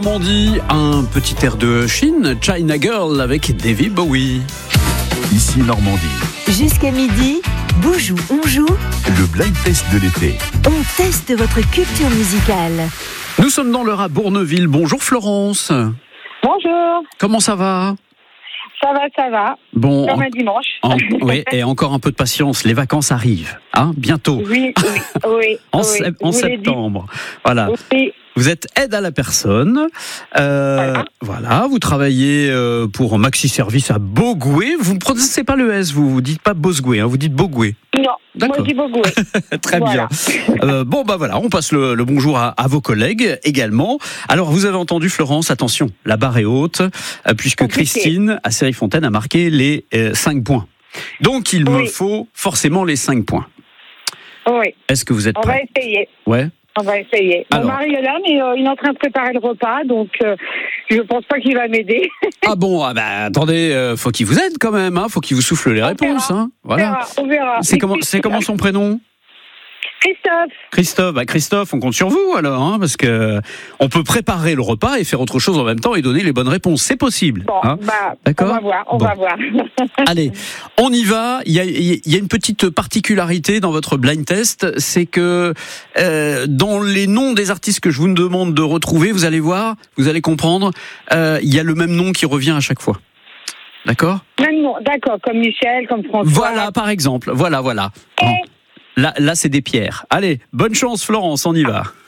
Normandie, un petit air de Chine, China Girl avec David Bowie. Ici Normandie. Jusqu'à midi, Boujou, on joue. Le blind test de l'été. On teste votre culture musicale. Nous sommes dans l'heure à Bourneville. Bonjour Florence. Bonjour. Comment ça va ? Ça va. Bon, Comme un dimanche. oui, et encore un peu de patience, les vacances arrivent, hein, bientôt. Oui. En Vous septembre. Voilà. Oui. Vous êtes aide à la personne. Voilà, vous travaillez pour Maxi Service à Bogoué. Vous ne prononcez pas le S, vous dites pas Bosgoué, hein, vous dites Bogoué. Non, D'accord. moi je dis Bogoué. Très Voilà. bien. Voilà, on passe le bonjour à vos collègues également. Alors, vous avez entendu Florence, attention, la barre est haute, puisque Compliqué. Christine, à Série-Fontaine, a marqué les 5 points. Donc, il me Oui. faut forcément les 5 points. Oui, Est-ce que vous êtes on va prêts ? essayer. Ouais. On va essayer. Alors. Mon mari est là, mais il est en train de préparer le repas, donc je pense pas qu'il va m'aider. Ah bon, attendez, faut qu'il vous aide quand même, hein, faut qu'il vous souffle les réponses. verra. Hein, voilà. On verra. C'est comment son prénom ? Christophe. Christophe, on compte sur vous alors, hein, parce que on peut préparer le repas et faire autre chose en même temps et donner les bonnes réponses. C'est possible. Bon, Hein. on va voir. On Bon. va voir. Allez, on y va. Il y a une petite particularité dans votre blind test, c'est que dans les noms des artistes que je vous demande de retrouver, vous allez voir, vous allez comprendre, il y a le même nom qui revient à chaque fois. D'accord ? Maintenant, d'accord, comme Michel, comme François. Voilà, par exemple. Voilà. Bon. Là, c'est des pierres. Allez, bonne chance, Florence, on y va.